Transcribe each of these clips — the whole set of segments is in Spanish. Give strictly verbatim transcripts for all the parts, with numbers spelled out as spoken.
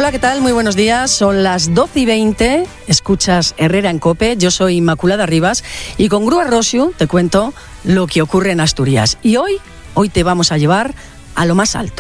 Hola, ¿qué tal? Muy buenos días. Son las doce y veinte. Escuchas Herrera en COPE. Yo soy Inmaculada Rivas y con Grúa Rosiu te cuento lo que ocurre en Asturias. Y hoy, hoy te vamos a llevar a lo más alto.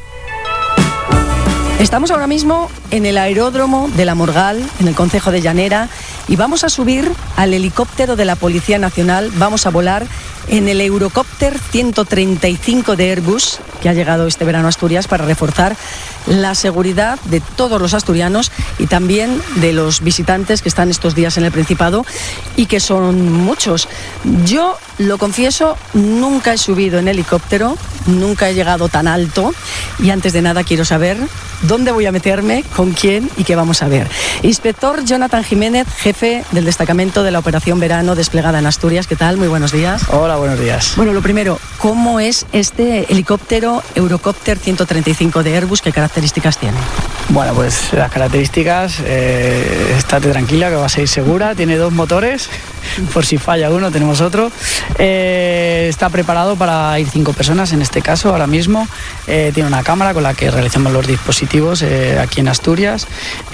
Estamos ahora mismo en el aeródromo de La Morgal, en el concejo de Llanera, y vamos a subir al helicóptero de la Policía Nacional. Vamos a volar en el Eurocopter ciento treinta y cinco de Airbus, que ha llegado este verano a Asturias para reforzar la seguridad de todos los asturianos y también de los visitantes que están estos días en el Principado y que son muchos. Yo, lo confieso, nunca he subido en helicóptero, nunca he llegado tan alto y antes de nada quiero saber dónde voy a meterme, con quién y qué vamos a ver. Inspector Jonathan Jiménez, jefe del destacamento de la Operación Verano desplegada en Asturias. ¿Qué tal? Muy buenos días. Hola, buenos días. Bueno, lo primero, ¿cómo es este helicóptero Eurocopter ciento treinta y cinco de Airbus? ¿Qué características tiene? Bueno, pues las características, eh, estate tranquila que vas a ir segura. Tiene dos motores, por si falla uno tenemos otro. Eh, está preparado para ir cinco personas en este caso ahora mismo. Eh, tiene una cámara con la que realizamos los dispositivos eh, aquí en Asturias.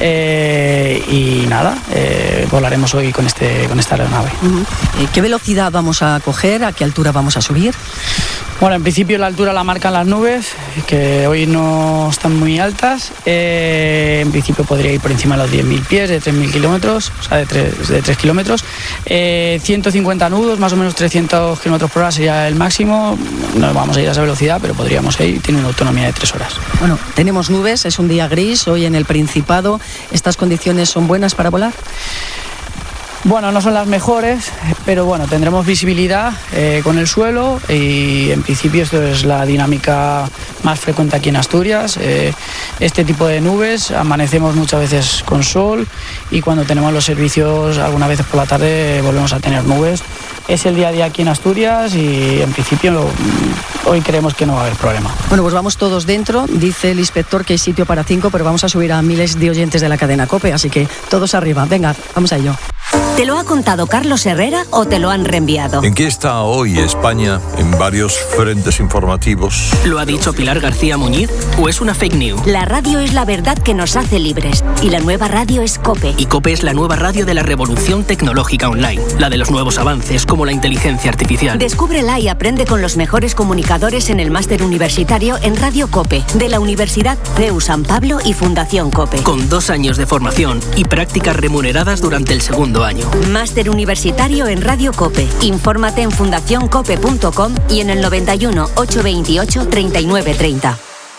Eh, y nada, eh, volaremos hoy con, este, con esta aeronave. Uh-huh. ¿Qué velocidad vamos a coger? ¿A qué altura vamos a subir? Bueno, en principio la altura la marcan las nubes, que hoy no están muy altas. Eh, en principio podría ir por encima de los diez mil pies, de tres mil kilómetros, o sea, de tres, de tres kilómetros. Eh, ciento cincuenta nudos, más o menos trescientos kilómetros por hora sería el máximo. No vamos a ir a esa velocidad, pero podríamos ir. Tiene una autonomía de tres horas. Bueno, tenemos nubes, es un día gris hoy en el Principado. ¿Estas condiciones son buenas para volar? Bueno, no son las mejores, pero bueno, tendremos visibilidad eh, con el suelo y en principio esto es la dinámica más frecuente aquí en Asturias. Eh, este tipo de nubes, amanecemos muchas veces con sol y cuando tenemos los servicios algunas veces por la tarde volvemos a tener nubes. Es el día a día aquí en Asturias y en principio hoy creemos que no va a haber problema. Bueno, pues vamos todos dentro. Dice el inspector que hay sitio para cinco, pero vamos a subir a miles de oyentes de la cadena COPE, así que todos arriba. Venga, vamos a ello. ¿Te lo ha contado Carlos Herrera o te lo han reenviado? ¿En qué está hoy España en varios frentes informativos? ¿Lo ha dicho Pilar García Muñiz o es una fake news? La radio es la verdad que nos hace libres y la nueva radio es COPE. Y COPE es la nueva radio de la revolución tecnológica online, la de los nuevos avances como la inteligencia artificial. Descúbrela y aprende con los mejores comunicadores en el máster universitario en Radio COPE de la Universidad C E U San Pablo y Fundación COPE. Con dos años de formación y prácticas remuneradas durante el segundo año. Máster universitario en Radio COPE. Infórmate en fundación cope punto com y en el noventa y uno, ochocientos veintiocho, treinta y nueve treinta.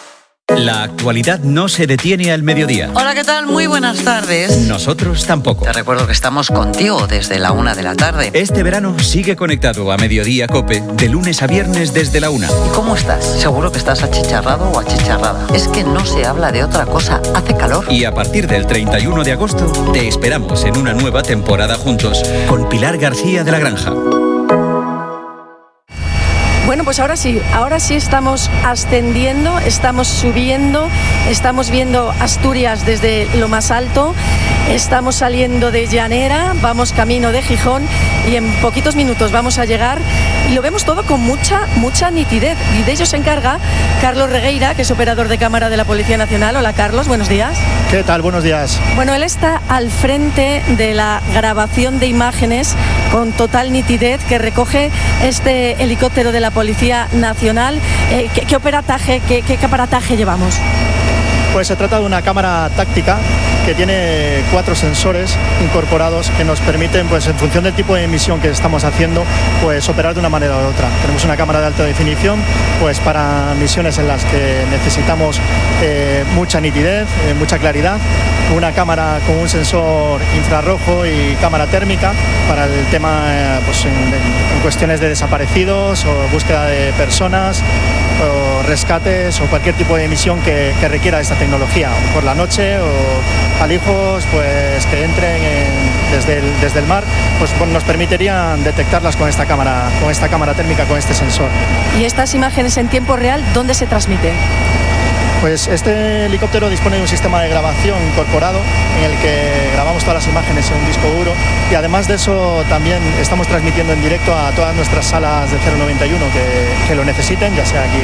La actualidad no se detiene al mediodía. Hola, ¿qué tal? Muy buenas tardes. Nosotros tampoco. Te recuerdo que estamos contigo desde la una de la tarde. Este verano sigue conectado a Mediodía COPE de lunes a viernes desde la una. ¿Y cómo estás? Seguro que estás achicharrado o achicharrada. Es que no se habla de otra cosa. Hace calor. Y a partir del treinta y uno de agosto te esperamos en una nueva temporada juntos con Pilar García de la Granja. Bueno, pues ahora sí, ahora sí estamos ascendiendo, estamos subiendo, estamos viendo Asturias desde lo más alto, estamos saliendo de Llanera, vamos camino de Gijón y en poquitos minutos vamos a llegar y lo vemos todo con mucha, mucha nitidez y de ello se encarga Carlos Regueira, que es operador de cámara de la Policía Nacional. Hola Carlos, buenos días. ¿Qué tal? Buenos días. Bueno, él está al frente de la grabación de imágenes con total nitidez que recoge este helicóptero de la Policía Nacional. Eh, ¿qué, qué operataje, qué, qué, qué aparataje llevamos? Pues se trata de una cámara táctica que tiene cuatro sensores incorporados que nos permiten, pues en función del tipo de emisión que estamos haciendo, pues operar de una manera u otra. Tenemos una cámara de alta definición, pues para misiones en las que necesitamos eh, mucha nitidez, eh, mucha claridad. Una cámara con un sensor infrarrojo y cámara térmica para el tema, eh, pues en, en cuestiones de desaparecidos o búsqueda de personas o rescates o cualquier tipo de emisión que, que requiera esta tecnología, o por la noche o alijos pues que entren en, desde, el, desde el mar, pues, pues nos permitirían detectarlas con esta cámara, con esta cámara térmica, con este sensor. ¿Y estas imágenes en tiempo real dónde se transmiten? Pues este helicóptero dispone de un sistema de grabación incorporado en el que grabamos todas las imágenes en un disco duro y además de eso también estamos transmitiendo en directo a todas nuestras salas de cero noventa y uno que, que lo necesiten, ya sea aquí